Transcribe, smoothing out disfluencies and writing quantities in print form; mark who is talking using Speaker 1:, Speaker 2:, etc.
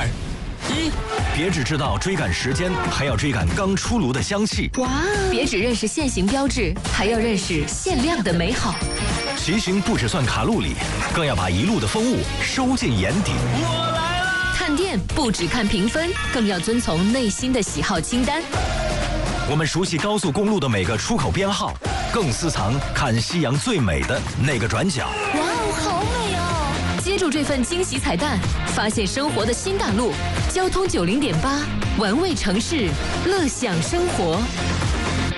Speaker 1: 1，别只知道追赶时间，还要追赶刚出炉的香气。
Speaker 2: 哇！别只认识限行标志，还要认识限量的美好。
Speaker 1: 骑行不只算卡路里，更要把一路的风物收进眼底。
Speaker 3: 我来啦！
Speaker 2: 看店不只看评分，更要遵从内心的喜好清单。
Speaker 1: 我们熟悉高速公路的每个出口编号，更私藏看夕阳最美的那个转角。
Speaker 2: 哇哦，好美哦！接住这份惊喜彩蛋，发现生活的新大陆。交通90.8，玩味城市，乐享生活。